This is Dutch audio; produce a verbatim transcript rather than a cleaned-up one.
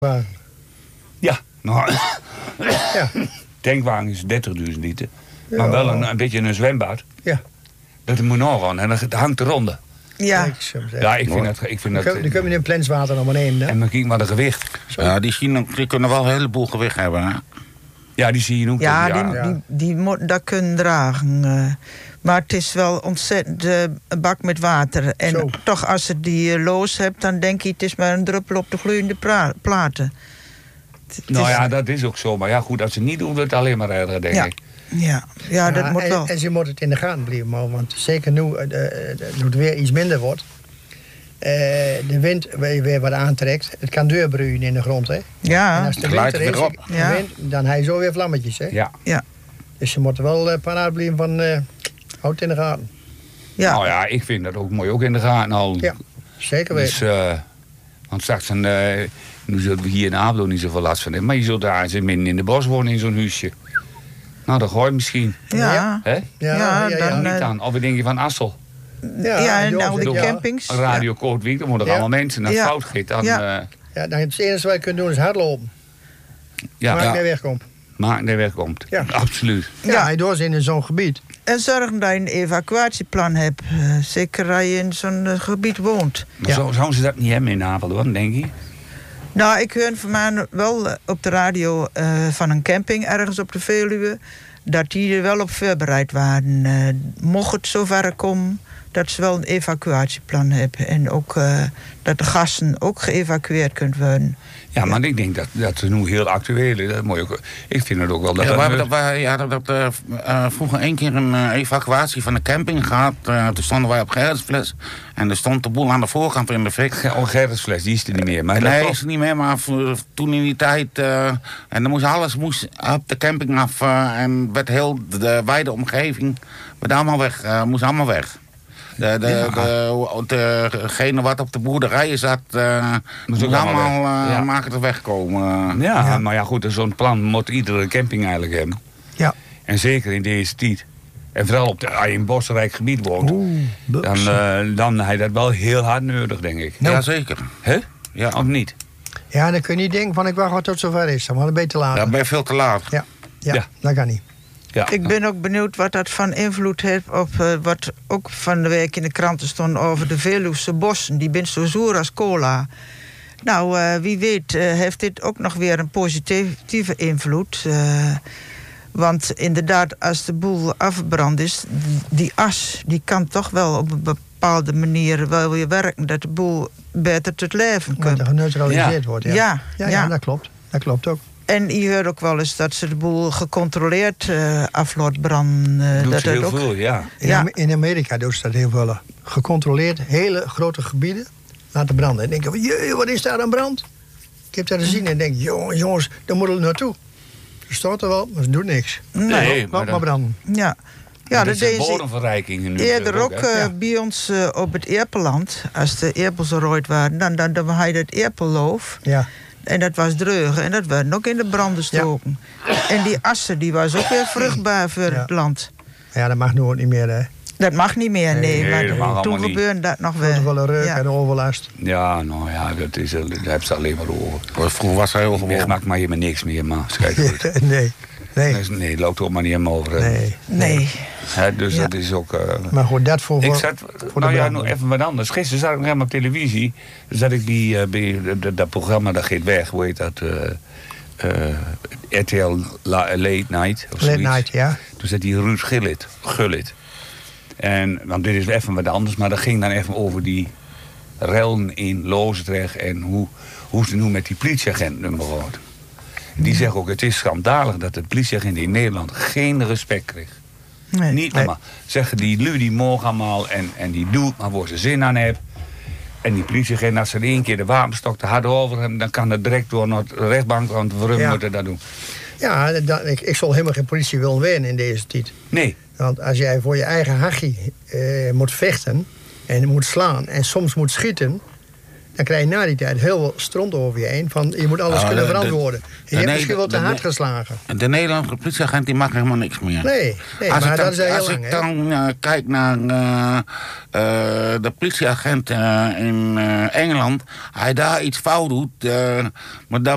Wagen. Ja, nou, Ja. tankwagen is dertigduizend liter. Maar Ja. wel een, een beetje een zwembad. Ja. Dat moet nog aan en dat hangt eronder. Ja. Kijk, zo zeggen. Ja, ik vind dat... Ik vind Dan dat kun- dan kunnen we in plenswater nog maar nemen. Hè? en dan kijk maar de gewicht. Ja, die, zien, die kunnen wel een heleboel gewicht hebben. Hè? Ja, die zie je ook. Ja, ja. die, Ja. die, die moet dat kunnen dragen. eh. maar het is wel ontzettend eh, een bak met water. En Zo. toch, als je die eh, loos hebt, dan denk je... het is maar een druppel op de gloeiende pra- platen. Het- het Nou is- ja, dat is ook zo. Maar ja, goed, als ze niet doen, wordt het alleen maar erger, denk Ja. ik. Ja, ja, dat Ja, moet en, wel. en ze moet het in de gaten blijven houden. Want zeker nu, eh, de- de- nu het weer iets minder wordt... eh, de wind weer, weer wat aantrekt. Het kan deurbroeien in de grond. Hè? En Ja, als de Glijdt winter het is, weer op. de Ja. wind, dan heb je zo weer vlammetjes. Hè? Ja. ja, Dus ze moeten wel uh, paraat blijven van... eh houd het in de gaten. ja. Nou ja, ik vind dat ook mooi ook in de gaten houden. Ja, zeker weten. Dus, eh, want straks, een, eh, nu zullen we hier in Apeldoorn niet zoveel last van hebben. Maar je zult daar eens midden in de bos wonen in zo'n huisje. Nou, dat gooi je misschien. ja. Hè? Ja, Ja, ja, ja. dan, Niet eh, aan. Of we denken van Assel. Ja, en Joost, al die ja. campings. Radio Kootwijk, dan moeten er Ja. allemaal mensen naar Ja. fout gaat. Dan, Ja. eh, Ja, dan het enige wat je kunt doen is hardlopen. ja, maar ja. ik weer wegkomt. Maar daar wegkomt. Ja. Absoluut. Ja, Ja. hij door in zo'n gebied. En zorgen dat je een evacuatieplan hebt. eh, zeker als je in zo'n eh, gebied woont. Maar Ja. zo, zouden ze dat niet hebben in Apeldoorn, denk je? Nou, ik hoor van mij wel eh, op de radio eh, van een camping ergens op de Veluwe... dat die er wel op voorbereid waren. Eh, mocht het zover komen, dat ze wel een evacuatieplan hebben. En ook eh, dat de gasten ook geëvacueerd kunnen worden. Ja, maar ik denk dat dat is nu heel actueel is. Dat moet je ook, ik vind het ook wel dat... Ja, dat- we hebben dat, wij, ja, dat, dat, eh, eh, vroeger één keer een eh, evacuatie van de camping gehad. Eh, toen stonden wij op Gerritsfles. En er stond de boel aan de voorkant in de fik. Ge- Oh, Gerritsfles, die is er niet meer. Maar dat Nee, klopt. is er niet meer, maar voor- toen in die tijd... eh, en dan moest alles moest op de camping af. eh, en werd heel de wijde omgeving werd allemaal weg, eh, moest allemaal weg. De, de, Ja. de, degene wat op de boerderijen zat, eh moest ook allemaal allemaal weg. eh, Ja. maken te wegkomen. Ja, Ja. maar ja goed, zo'n plan moet iedere camping eigenlijk hebben. Ja. En zeker in deze tijd. En vooral op de, als je in een bosrijk gebied woont. Oeh, Dan, uh, dan heb je dat wel heel hard nodig, denk ik. Nou. Jazeker. Hè? Ja. Of niet? Ja, dan kun je niet denken van ik wacht wat tot zover is. Dan moet het beter later. Dat ben je veel te laat. Ja, ja, Ja. dat kan niet. Ja. Ik ben ook benieuwd wat dat van invloed heeft op eh, wat ook van de week in de kranten stond over de Veluwse bossen. Die zijn zo zoer als cola. Nou, eh, wie weet eh, heeft dit ook nog weer een positieve invloed. Eh, want inderdaad, als de boel afgebrand is, die as die kan toch wel op een bepaalde manier wel weer werken. Dat de boel beter tot leven Omdat er komt. geneutraliseerd Ja. wordt. Ja. Ja, Ja, ja, ja. dat klopt. Dat klopt ook. En je hoort ook wel eens dat ze de boel gecontroleerd uh, af laat branden. Uh, Doet dat ze heel ook... veel, ja. In, Ja. Am- in Amerika doen ze dat heel veel. Gecontroleerd hele grote gebieden laten branden. En denken van, jee, wat is daar aan brand? Ik heb dat gezien en denk, jongens, jongens, daar moeten we naartoe. Ze staat er wel, maar ze doet niks. Nee, Nee, Laat maar maar, dan- branden. Ja, ja dat dat is deden een ze bodemverrijking nu. eerder ook hè? uh, Ja. bij ons uh, op het Eerpeland. Als de eerpels erooid waren, dan, dan, dan had je dat eerpelloof. Ja. En dat was dreugen en dat werd ook in de branden stoken. En die assen die was ook weer vruchtbaar voor Ja. het land. ja, dat mag nu ook niet meer. Hè. Dat mag niet meer, nee. Nee, maar dat mag allemaal toen niet. gebeurde dat nog Grote wel. volle reuk Ja. en overlast. Ja, nou ja, dat is, daar heb ze alleen maar over. Vroeger was hij heel gewoon. Weg maakt maar je maar niks meer, maar schijt goed. nee, nee, Dus nee, loopt ook maar niet helemaal over. nee. Nee. Hè, dus Ja. dat is ook... uh, Maar goed, dat voor, ik voor, zat, voor nou de ja, brand. nog even wat anders. Gisteren zat ik nog helemaal op televisie. Dan zat ik bij, uh, bij dat, dat programma, dat gaat weg, hoe heet dat? Uh, uh, R T L La, Late Night of Late zoiets. night, ja. Toen zat die Ruud Gullit. Gullit. En, want dit is even wat anders, maar dat ging dan even over die rellen in Loosdrecht en hoe, hoe ze nu met die politieagenten omgaan. Die zeggen ook, het is schandalig dat de politieagent in Nederland geen respect kreeg. Nee. Niet normaal. Zeggen die lui die mogen allemaal en, en die doet maar waar ze zin aan hebben. En die politieagent, als ze er één keer de wapenstok te hard over hebben, dan kan het direct door naar de rechtbank, want waarom Ja. moeten dat doen? Ja, dat, ik, ik zal helemaal geen politie willen winnen in deze tijd. Nee. Want als jij voor je eigen hachie eh, moet vechten en moet slaan en soms moet schieten, dan krijg je na die tijd heel veel stront over je heen. Van, je moet alles Ah, kunnen de- de- verantwoorden. En je hebt nee, misschien wel de- te de- hard geslagen. De Nederlandse politieagent die mag helemaal niks meer. Nee, nee als maar ik dan, dat is al heel als lang. ik hè. dan uh, kijk naar uh, uh, de politieagent uh, in uh, Engeland, hij daar iets fout doet, uh, maar dat